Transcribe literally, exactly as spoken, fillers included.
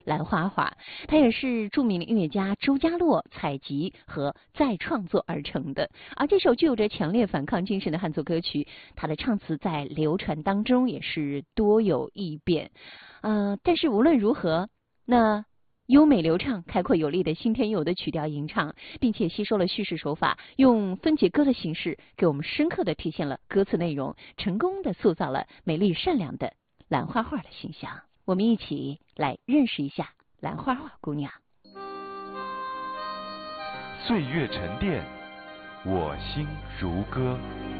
兰花花，它也是著名的音乐家周家洛采集和再创作而成的。而这首具有着强烈反抗精神的汉族歌曲，它的唱词在流传当中也是多有异变。呃，但是无论如何，那优美流畅、开阔有力的新天佑的曲调吟唱，并且吸收了叙事手法，用分解歌的形式给我们深刻的体现了歌词内容，成功的塑造了美丽善良的兰花花的形象。我们一起来认识一下兰花花姑娘。 岁月沉淀，我心如歌。